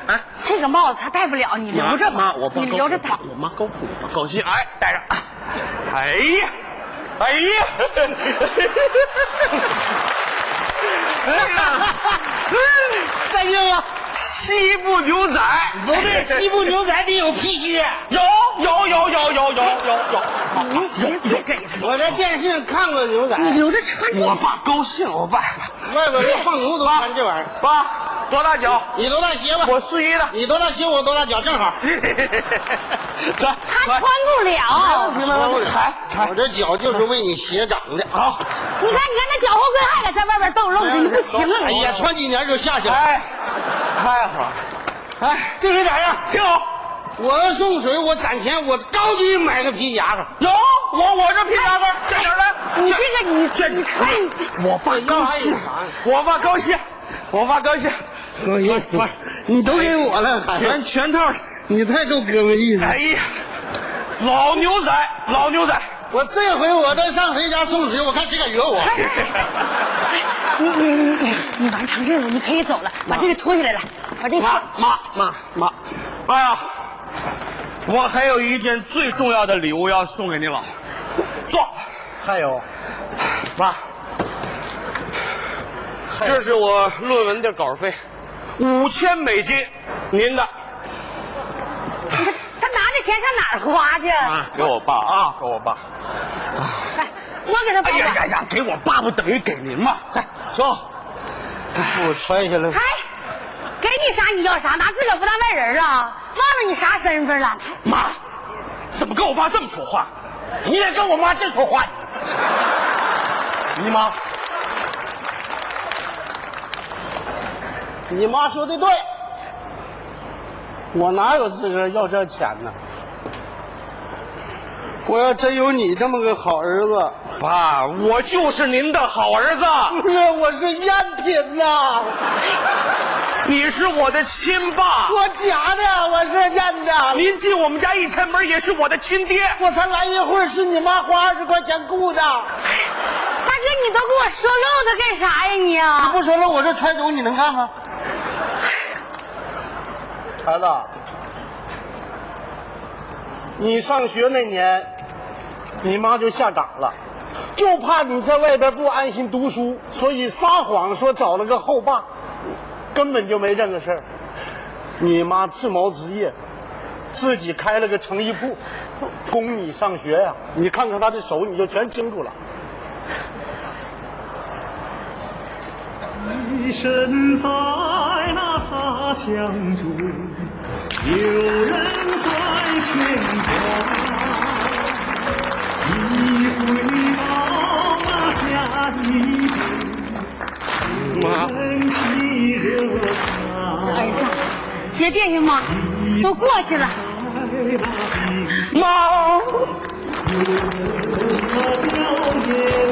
哎， 这个帽子他戴不了，你留着吧。你留着戴。 我妈高兴，哎，戴上。哎呀，哎呀， 再硬啊！ 西部牛仔不对，西部牛仔得有皮靴。 有。 你先别给他， 我在电视上看过牛仔， 你留着穿。 我爸高兴，我爸外边放牛都穿这玩意儿。 爸多大脚？ 你多大鞋吧？ 我41的。 你多大鞋？我多大脚？正好。 穿。 他穿不了。 踩。我这脚就是为你鞋长的。好。 你看那脚后跟还搁在外边逗肉呢，你不行了。 哎呀，穿几年就下去了。 太好。哎， 这回咋样？ 挺好。 我要送水，我攒钱，我高低买个皮夹克。 有，我这皮夹克在哪儿呢？ 你这个你穿， 我爸高兴，我爸高兴。 你都给我了， 全套， 你太够哥们意思。 哎呀，老牛仔， 我这回我再上谁家送水，我看谁敢惹我。 你完成任务，你可以走了，把这个脱下来了，把这个。 妈呀！我还有一件最重要的礼物要送给你老。坐。 还有， 妈，这是我论文的稿费，5000美金，您的。 他拿着钱上哪儿花去？ 给我爸啊，给我爸。 来，我给他保管。 哎呀，给我爸不等于给您吗？快走。 我摔下来。 哎，给你啥你要啥，拿自个儿不当外人啊？忘了你啥身份了？ 妈，怎么跟我爸这么说话？ 你得跟我妈这说话。你妈说的对，我哪有资格要这钱呢？我要真有你这么个好儿子， 爸，我就是您的好儿子。 不是，我是赝品呐。 你是我的亲爸， 我假的，我是真的。 您进我们家一开门也是我的亲爹。 我才来一会儿，是你妈花20块钱雇的。 大哥，你都给我说漏的干啥呀你啊？ 你不说了，我这揣走你能看吗？孩子，你上学那年，你妈就下岗了，就怕你在外边不安心读书，所以撒谎说找了个后爸，根本就没这个事儿。你妈自谋职业，自己开了个成衣铺，供你上学呀。你看看她的手，你就全清楚了。 一身在那他乡中，有人在牵挂。一回到那家里，人气热闹。 儿子，别惦记妈，都过去了。 妈。 有了表演。